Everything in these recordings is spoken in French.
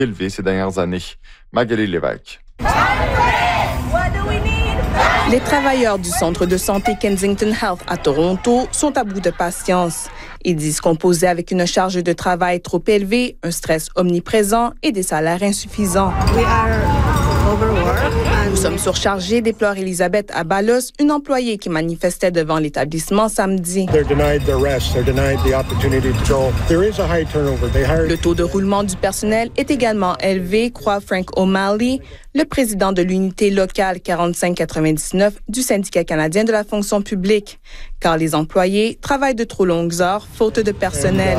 élevé ces dernières années. Magali Lévesque. Les travailleurs du centre de santé Kensington Health à Toronto sont à bout de patience. Ils disent composer avec une charge de travail trop élevée, un stress omniprésent et des salaires insuffisants. Nous sommes surchargés, déplore Elisabeth Abalos, une employée qui manifestait devant l'établissement samedi. Le taux de roulement du personnel est également élevé, croit Frank O'Malley, le président de l'unité locale 4599 du syndicat canadien de la fonction publique, car les employés travaillent de trop longues heures, faute de personnel.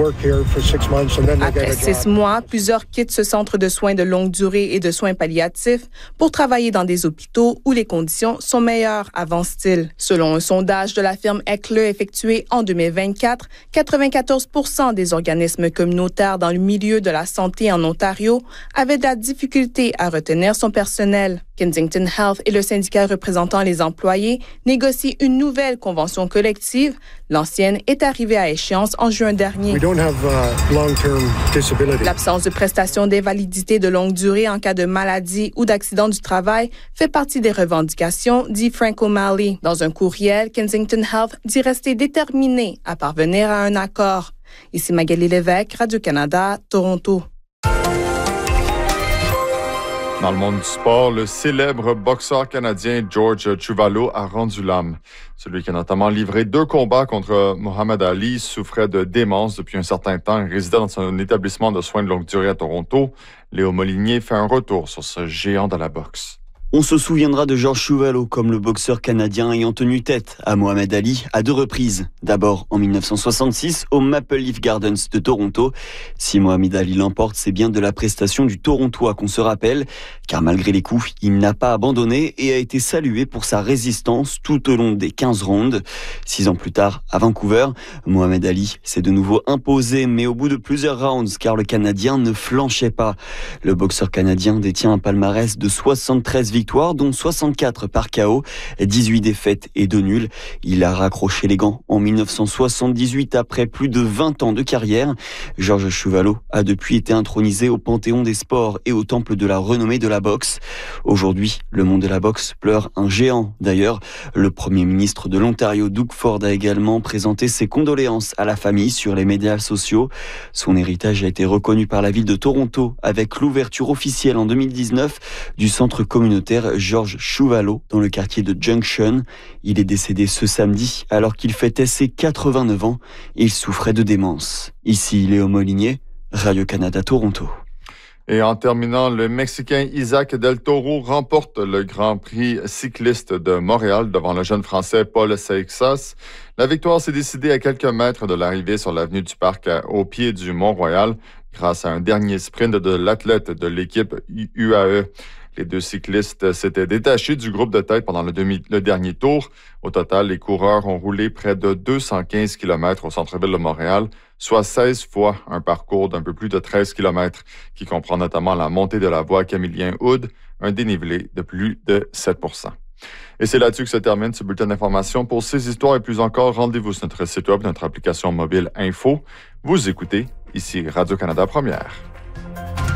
Après 6 mois, plusieurs quittent ce centre de soins de longue durée et de soins palliatifs pour travailler dans des hôpitaux où les conditions sont meilleures, avance-t-il. Selon un sondage de la firme Eckle effectué en 2024, 94% des organismes communautaires dans le milieu de la santé en Ontario avaient de la difficulté à retenir son personnel. Kensington Health et le syndicat représentant les employés négocient une nouvelle convention collective. L'ancienne est arrivée à échéance en juin dernier. L'absence de prestations d'invalidité de longue durée en cas de maladie ou d'accident du travail fait partie des revendications, dit Frank O'Malley. Dans un courriel, Kensington Health dit rester déterminé à parvenir à un accord. Ici Magali Lévesque, Radio-Canada, Toronto. Dans le monde du sport, le célèbre boxeur canadien George Chuvalo a rendu l'âme. Celui qui a notamment livré 2 combats contre Muhammad Ali souffrait de démence depuis un certain temps et résidait dans un établissement de soins de longue durée à Toronto. Léo Molinier fait un retour sur ce géant de la boxe. On se souviendra de George Chuvalo comme le boxeur canadien ayant tenu tête à Muhammad Ali à 2 reprises. D'abord en 1966 au Maple Leaf Gardens de Toronto. Si Muhammad Ali l'emporte, c'est bien de la prestation du Torontois qu'on se rappelle, car malgré les coups, il n'a pas abandonné et a été salué pour sa résistance tout au long des 15 rounds. 6 ans plus tard, à Vancouver, Muhammad Ali s'est de nouveau imposé, mais au bout de plusieurs rounds, car le Canadien ne flanchait pas. Le boxeur canadien détient un palmarès de 73 victoires, dont 64 par KO, 18 défaites et 2 nuls. Il a raccroché les gants en 1978 après plus de 20 ans de carrière. George Chuvalo a depuis été intronisé au Panthéon des sports et au temple de la renommée de la boxe. Aujourd'hui, le monde de la boxe pleure un géant. D'ailleurs, le premier ministre de l'Ontario, Doug Ford, a également présenté ses condoléances à la famille sur les médias sociaux. Son héritage a été reconnu par la ville de Toronto avec l'ouverture officielle en 2019 du centre communautaire George Chuvalo dans le quartier de Junction. Il est décédé ce samedi alors qu'il fêtait ses 89 ans et il souffrait de démence. Ici Léo Molinier, Radio-Canada Toronto. Et en terminant, le Mexicain Isaac Del Toro remporte le Grand Prix cycliste de Montréal devant le jeune Français Paul Seixas. La victoire s'est décidée à quelques mètres de l'arrivée sur l'avenue du Parc au pied du Mont-Royal grâce à un dernier sprint de l'athlète de l'équipe UAE. Les 2 cyclistes s'étaient détachés du groupe de tête pendant le dernier tour. Au total, les coureurs ont roulé près de 215 km au centre-ville de Montréal, soit 16 fois un parcours d'un peu plus de 13 km, qui comprend notamment la montée de la voie Camillien-Hood, un dénivelé de plus de 7%. Et c'est là-dessus que se termine ce bulletin d'information. Pour ces histoires et plus encore, rendez-vous sur notre site web, notre application mobile Info. Vous écoutez ici Radio-Canada Première.